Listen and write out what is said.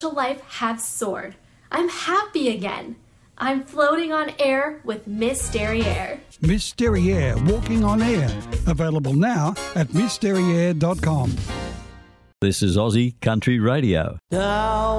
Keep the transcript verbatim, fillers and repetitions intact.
life have soared. I'm happy again. I'm floating on air with Miss Derriere. Miss Derriere, walking on air. Available now at miss derriere dot com. This is Aussie Country Radio. Now